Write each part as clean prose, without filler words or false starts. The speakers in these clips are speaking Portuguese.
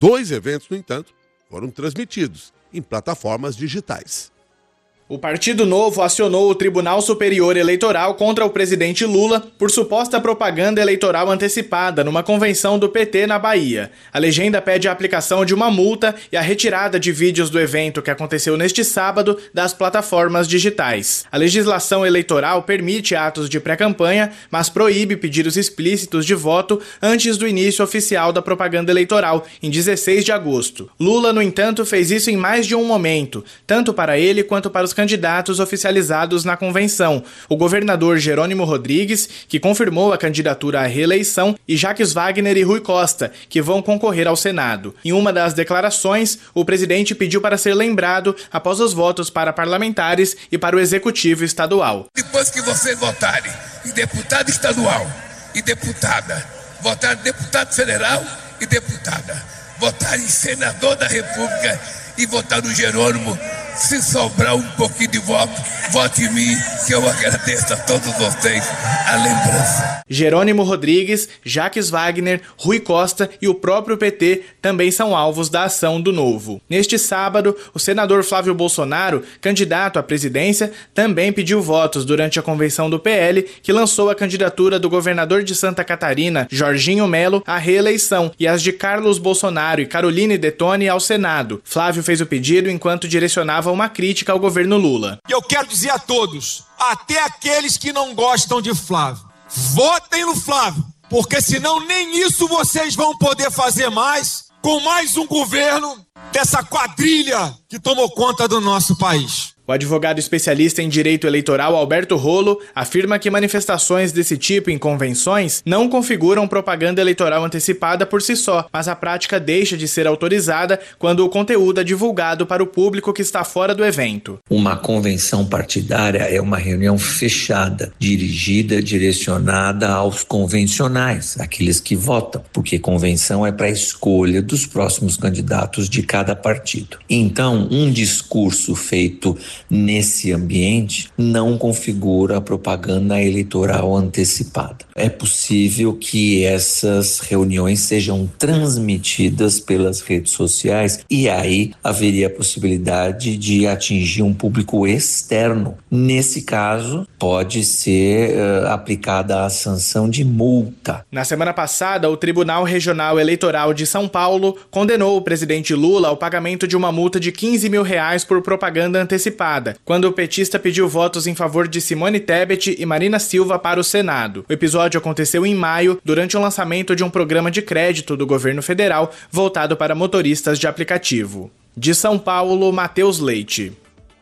2 eventos, no entanto, foram transmitidos em plataformas digitais. O Partido Novo acionou o Tribunal Superior Eleitoral contra o presidente Lula por suposta propaganda eleitoral antecipada numa convenção do PT na Bahia. A legenda pede a aplicação de uma multa e a retirada de vídeos do evento que aconteceu neste sábado das plataformas digitais. A legislação eleitoral permite atos de pré-campanha, mas proíbe pedidos explícitos de voto antes do início oficial da propaganda eleitoral, em 16 de agosto. Lula, no entanto, fez isso em mais de um momento, tanto para ele quanto para os candidatos oficializados na convenção, o governador Jerônimo Rodrigues, que confirmou a candidatura à reeleição, e Jacques Wagner e Rui Costa, que vão concorrer ao Senado. Em uma das declarações, o presidente pediu para ser lembrado após os votos para parlamentares e para o executivo estadual. Depois que vocês votarem em deputado estadual e deputada, votar em deputado federal e deputada, votar em senador da República e votar no Jerônimo, se sobrar um pouquinho de voto, vote em mim, que eu agradeço a todos vocês a lembrança. Jerônimo Rodrigues, Jacques Wagner, Rui Costa e o próprio PT também são alvos da ação do Novo. Neste sábado, o senador Flávio Bolsonaro, candidato à presidência, também pediu votos durante a convenção do PL, que lançou a candidatura do governador de Santa Catarina, Jorginho Melo, à reeleição, e as de Carlos Bolsonaro e Caroline Detoni ao Senado. Flávio fez o pedido enquanto direcionava uma crítica ao governo Lula. E eu quero dizer a todos, até aqueles que não gostam de Flávio, votem no Flávio, porque senão nem isso vocês vão poder fazer mais com mais um governo dessa quadrilha que tomou conta do nosso país. O advogado especialista em direito eleitoral Alberto Rolo afirma que manifestações desse tipo em convenções não configuram propaganda eleitoral antecipada por si só, mas a prática deixa de ser autorizada quando o conteúdo é divulgado para o público que está fora do evento. Uma convenção partidária é uma reunião fechada, dirigida, direcionada aos convencionais, aqueles que votam, porque convenção é para a escolha dos próximos candidatos de cada partido. Então, um discurso feito nesse ambiente não configura a propaganda eleitoral antecipada. É possível que essas reuniões sejam transmitidas pelas redes sociais e aí haveria a possibilidade de atingir um público externo. Nesse caso, pode ser aplicada a sanção de multa. Na semana passada, o Tribunal Regional Eleitoral de São Paulo condenou o presidente Lula ao pagamento de uma multa de R$15 mil por propaganda antecipada, quando o petista pediu votos em favor de Simone Tebet e Marina Silva para o Senado. O episódio aconteceu em maio, durante o lançamento de um programa de crédito do governo federal voltado para motoristas de aplicativo. De São Paulo, Matheus Leite.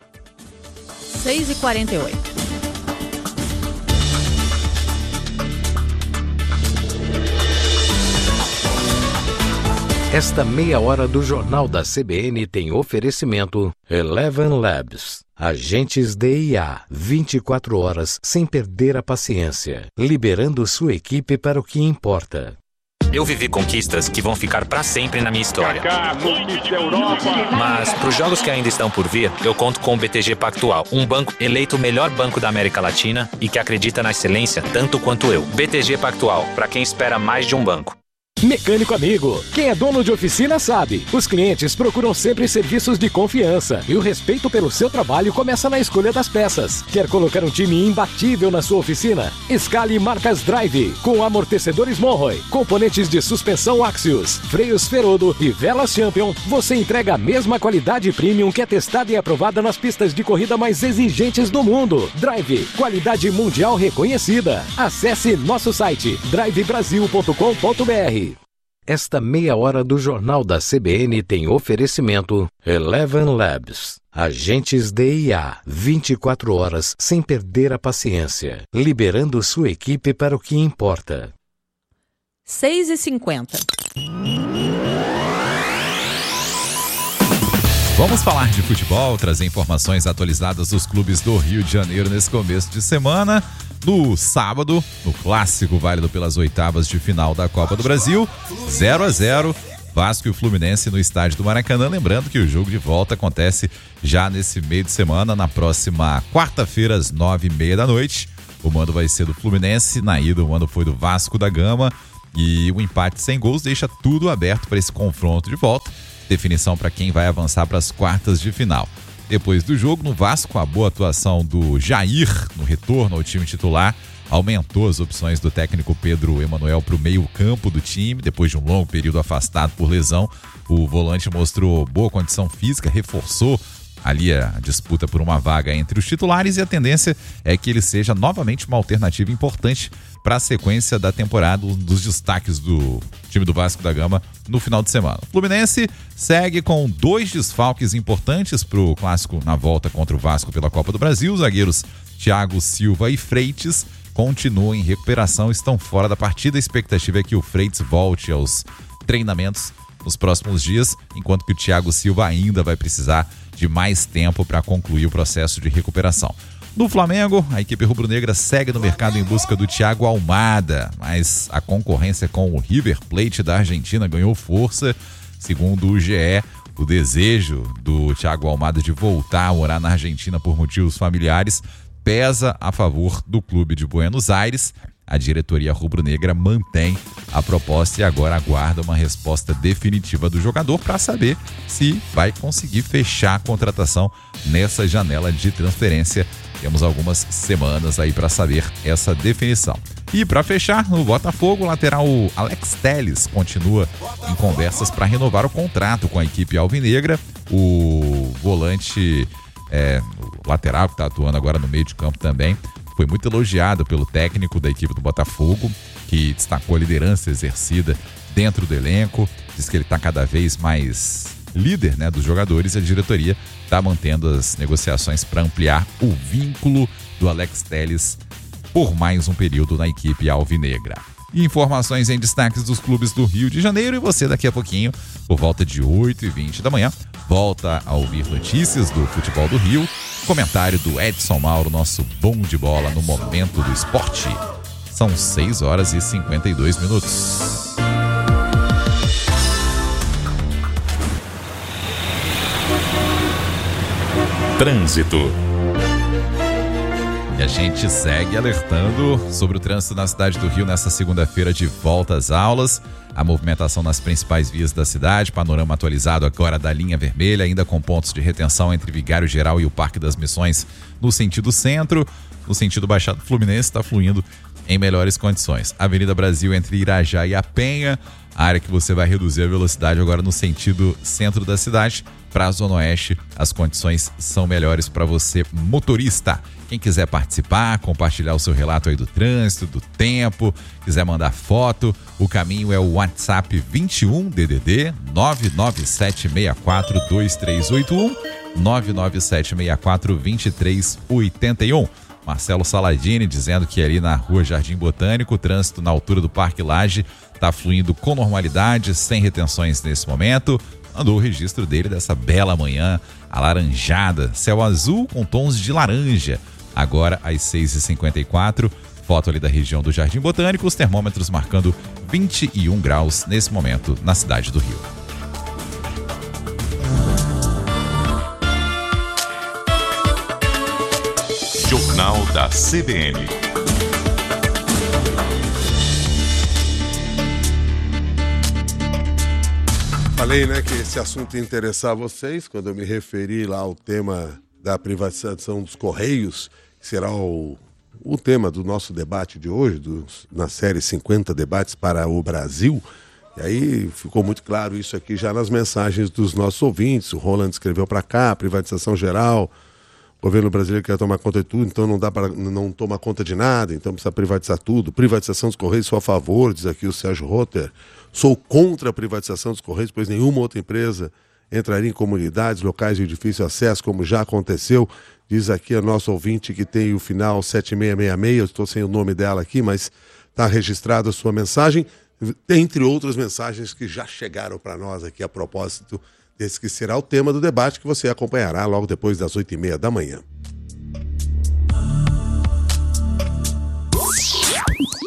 6h48. Esta meia hora do Jornal da CBN tem oferecimento Eleven Labs. Agentes de IA, 24 horas sem perder a paciência, liberando sua equipe para o que importa. Eu vivi conquistas que vão ficar para sempre na minha história. Mas para os jogos que ainda estão por vir, eu conto com o BTG Pactual, um banco eleito o melhor banco da América Latina e que acredita na excelência tanto quanto eu. BTG Pactual, para quem espera mais de um banco. Mecânico amigo, quem é dono de oficina sabe. Os clientes procuram sempre serviços de confiança e o respeito pelo seu trabalho começa na escolha das peças. Quer colocar um time imbatível na sua oficina? Escale marcas Drive, com amortecedores Monroe, componentes de suspensão Axios, freios Ferodo e velas Champion. Você entrega a mesma qualidade premium que é testada e aprovada nas pistas de corrida mais exigentes do mundo. Drive, qualidade mundial reconhecida. Acesse nosso site drivebrasil.com.br. Esta meia hora do Jornal da CBN tem oferecimento Eleven Labs. Agentes de IA, 24 horas sem perder a paciência, liberando sua equipe para o que importa. 6h50. Vamos falar de futebol, trazer informações atualizadas dos clubes do Rio de Janeiro nesse começo de semana. No sábado, no clássico válido pelas oitavas de final da Copa do Brasil, 0-0, Vasco e o Fluminense no estádio do Maracanã. Lembrando que o jogo de volta acontece já nesse meio de semana, na próxima quarta-feira, às 9h30 da noite. O mando vai ser do Fluminense, na ida o mando foi do Vasco da Gama. E o empate sem gols deixa tudo aberto para esse confronto de volta. Definição para quem vai avançar para as quartas de final. Depois do jogo, no Vasco, a boa atuação do Jair no retorno ao time titular aumentou as opções do técnico Pedro Emanuel para o meio-campo do time. Depois de um longo período afastado por lesão, o volante mostrou boa condição física, reforçou ali a disputa por uma vaga entre os titulares e a tendência é que ele seja novamente uma alternativa importante para a sequência da temporada, um dos destaques do time do Vasco da Gama no final de semana. O Fluminense segue com 2 desfalques importantes para o clássico na volta contra o Vasco pela Copa do Brasil. Os zagueiros Thiago Silva e Freitas continuam em recuperação, estão fora da partida. A expectativa é que o Freitas volte aos treinamentos nos próximos dias, enquanto que o Thiago Silva ainda vai precisar de mais tempo para concluir o processo de recuperação. No Flamengo, a equipe rubro-negra segue no mercado em busca do Thiago Almada, mas a concorrência com o River Plate da Argentina ganhou força. Segundo o GE, o desejo do Thiago Almada de voltar a morar na Argentina por motivos familiares pesa a favor do clube de Buenos Aires. A diretoria rubro-negra mantém a proposta e agora aguarda uma resposta definitiva do jogador para saber se vai conseguir fechar a contratação nessa janela de transferência. Temos algumas semanas aí para saber essa definição. E para fechar, no Botafogo, o lateral Alex Telles continua em conversas para renovar o contrato com a equipe alvinegra. O volante, o lateral que está atuando agora no meio de campo também, foi muito elogiado pelo técnico da equipe do Botafogo, que destacou a liderança exercida dentro do elenco. Diz que ele está cada vez mais líder, né, dos jogadores, e a diretoria está mantendo as negociações para ampliar o vínculo do Alex Telles por mais um período na equipe alvinegra. E informações em destaques dos clubes do Rio de Janeiro, e você daqui a pouquinho, por volta de 8h20 da manhã, volta a ouvir notícias do futebol do Rio, comentário do Edson Mauro, nosso bom de bola no momento do esporte. São 6h52. Trânsito. E a gente segue alertando sobre o trânsito na cidade do Rio nesta segunda-feira de volta às aulas. A movimentação nas principais vias da cidade, panorama atualizado agora da linha vermelha, ainda com pontos de retenção entre Vigário Geral e o Parque das Missões no sentido centro. No sentido Baixada Fluminense está fluindo em melhores condições. Avenida Brasil entre Irajá e a Penha, a área que você vai reduzir a velocidade agora no sentido centro da cidade. Para a Zona Oeste, as condições são melhores para você, motorista. Quem quiser participar, compartilhar o seu relato aí do trânsito, do tempo, quiser mandar foto, o caminho é o WhatsApp 21 DDD 997642381, 997642381. Marcelo Saladini dizendo que ali na rua Jardim Botânico, o trânsito na altura do Parque Lage está fluindo com normalidade, sem retenções nesse momento. Mandou o registro dele dessa bela manhã, alaranjada, céu azul com tons de laranja. Agora às 6h54, foto ali da região do Jardim Botânico, os termômetros marcando 21 graus nesse momento na cidade do Rio. Jornal da CBN. Falei, né, que esse assunto ia interessar vocês quando eu me referi lá ao tema da privatização dos Correios, que será o tema do nosso debate de hoje, na série 50 debates para o Brasil. E aí ficou muito claro isso aqui já nas mensagens dos nossos ouvintes. O Roland escreveu para cá, privatização geral, o governo brasileiro quer tomar conta de tudo, então não toma conta de nada, então precisa privatizar tudo. Privatização dos Correios, sou a favor, diz aqui o Sérgio Rotter. Sou contra a privatização dos Correios, pois nenhuma outra empresa entraria em comunidades, locais de difícil acesso, como já aconteceu. Diz aqui a nossa ouvinte que tem o final 7666, eu estou sem o nome dela aqui, mas está registrada a sua mensagem, entre outras mensagens que já chegaram para nós aqui a propósito desse que será o tema do debate que você acompanhará logo depois das 8h30 da manhã.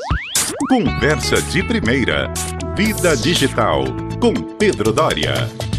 Conversa de primeira. Vida Digital com Pedro Doria.